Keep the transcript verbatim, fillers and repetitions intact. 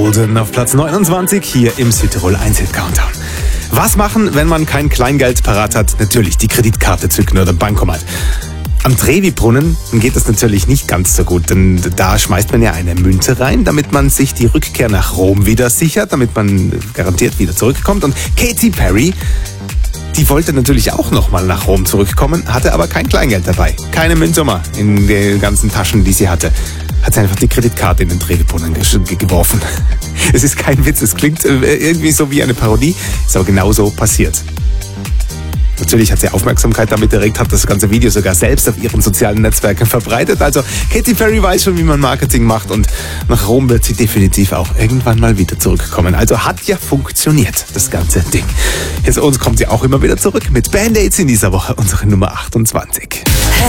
Golden auf Platz neunundzwanzig hier im Südtirol eins Hit Countdown. Was machen, wenn man kein Kleingeld parat hat? Natürlich die Kreditkarte zücken oder Bankomat. Am Trevi-Brunnen geht das natürlich nicht ganz so gut, denn da schmeißt man ja eine Münze rein, damit man sich die Rückkehr nach Rom wieder sichert, damit man garantiert wieder zurückkommt. Und Katy Perry, die wollte natürlich auch nochmal nach Rom zurückkommen, hatte aber kein Kleingeld dabei. Keine Münzsummer in den ganzen Taschen, die sie hatte. Hat sie einfach die Kreditkarte in den Trevi-Brunnen ge- geworfen. Es ist kein Witz, es klingt irgendwie so wie eine Parodie, ist aber genauso passiert. Natürlich hat sie Aufmerksamkeit damit erregt, hat das ganze Video sogar selbst auf ihren sozialen Netzwerken verbreitet. Also Katy Perry weiß schon, wie man Marketing macht und nach Rom wird sie definitiv auch irgendwann mal wieder zurückkommen. Also hat ja funktioniert, das ganze Ding. Jetzt uns kommt sie auch immer wieder zurück mit Band-Aids in dieser Woche, unsere Nummer achtundzwanzig.